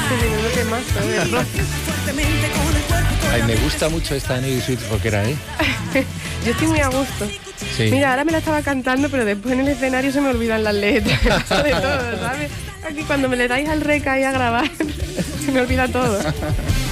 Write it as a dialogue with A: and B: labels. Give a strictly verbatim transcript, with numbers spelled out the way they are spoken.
A: Menudo temazo de rock.
B: Ay, me gusta mucho esta New Sweet Rockera, ¿eh?
A: Yo estoy muy a gusto.
B: Sí.
A: Mira, ahora me la estaba cantando, pero después en el escenario se me olvidan las letras. De todo, ¿sabes? Aquí cuando me le dais al rec ahí a grabar, se me olvida todo.